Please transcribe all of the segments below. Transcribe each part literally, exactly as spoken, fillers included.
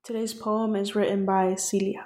Today's poem is written by Celia.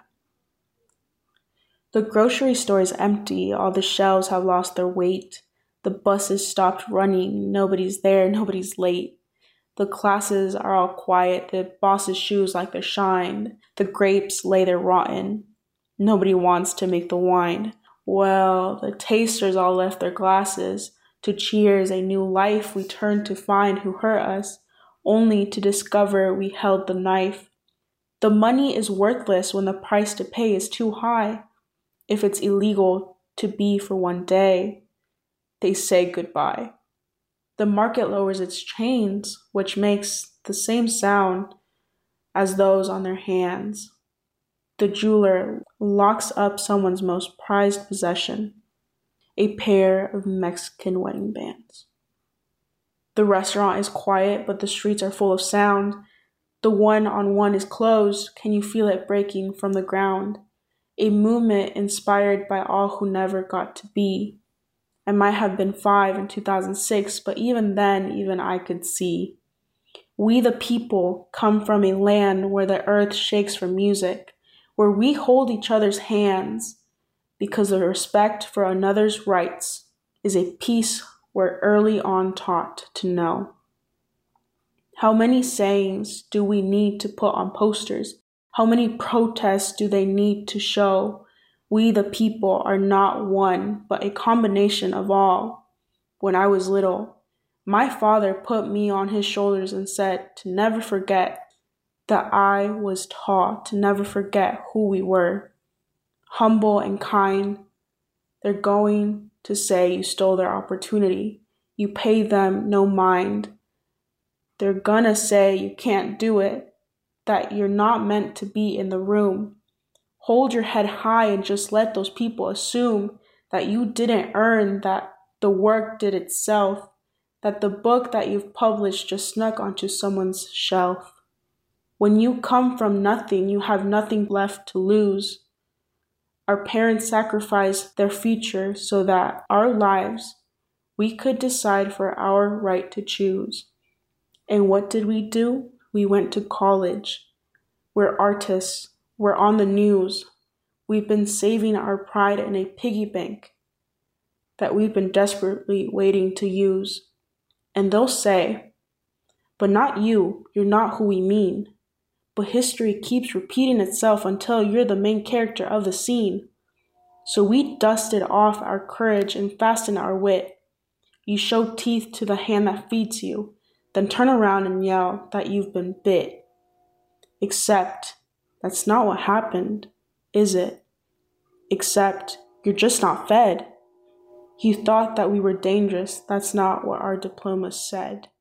The grocery store is empty, all the shelves have lost their weight. The buses stopped running, nobody's there, nobody's late. The classes are all quiet, the boss's shoes like they're shined. The grapes lay there rotten, nobody wants to make the wine. Well, the tasters all left their glasses. To cheers a new life we turned to find who hurt us, only to discover we held the knife. The money is worthless when the price to pay is too high. If it's illegal to be for one day, they say goodbye. The market lowers its chains, which makes the same sound as those on their hands. The jeweler locks up someone's most prized possession, a pair of Mexican wedding bands. The restaurant is quiet, but the streets are full of sound. The one-on-one is closed. Can you feel it breaking from the ground? A movement inspired by all who never got to be. I might have been five in two thousand six, but even then, even I could see. We the people come from a land where the earth shakes for music, where we hold each other's hands, because the respect for another's rights is a piece we're early on taught to know. How many sayings do we need to put on posters? How many protests do they need to show? We the people are not one, but a combination of all. When I was little, my father put me on his shoulders and said to never forget that I was taught to never forget who we were. Humble and kind, they're going to say you stole their opportunity. You pay them no mind. They're gonna say you can't do it, that you're not meant to be in the room. Hold your head high and just let those people assume that you didn't earn, that the work did itself, that the book that you've published just snuck onto someone's shelf. When you come from nothing, you have nothing left to lose. Our parents sacrificed their future so that our lives, we could decide for our right to choose. And what did we do? We went to college. We're artists. We're on the news. We've been saving our pride in a piggy bank that we've been desperately waiting to use. And they'll say, but not you. You're not who we mean. But history keeps repeating itself until you're the main character of the scene. So we dusted off our courage and fastened our wit. You show teeth to the hand that feeds you, then turn around and yell that you've been bit. Except that's not what happened, is it? Except you're just not fed. You thought that we were dangerous. That's not what our diplomas said.